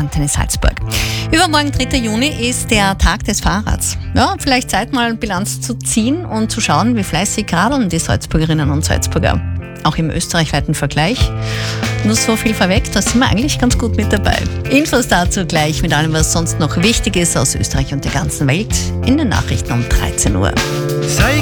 Antenne Salzburg. Übermorgen, 3. Juni, ist der Tag des Fahrrads. Ja, vielleicht Zeit mal Bilanz zu ziehen und zu schauen, wie fleißig radeln die Salzburgerinnen und Salzburger. Auch im österreichweiten Vergleich. Nur so viel vorweg, da sind wir eigentlich ganz gut mit dabei. Infos dazu gleich mit allem, was sonst noch wichtig ist aus Österreich und der ganzen Welt in den Nachrichten um 13 Uhr. Sei